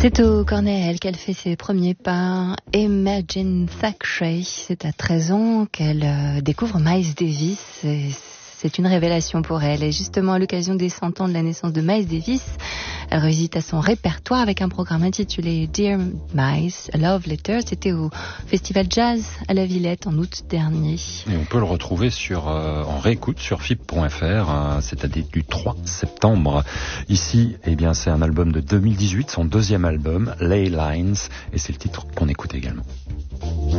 C'est au Cornell qu'elle fait ses premiers pas. Imagine Thackeray, c'est à 13 ans qu'elle découvre Miles Davis. Et c'est une révélation pour elle. Et justement, à l'occasion des 100 ans de la naissance de Miles Davis, elle revisite à son répertoire avec un programme intitulé Dear Miles, A Love Letter. C'était au Festival Jazz à la Villette en août dernier. Et on peut le retrouver en réécoute sur FIP.fr, c'est-à-dire du 3 septembre. Ici, eh bien, c'est un album de 2018, son deuxième album, Ley Lines, et c'est le titre qu'on écoute également.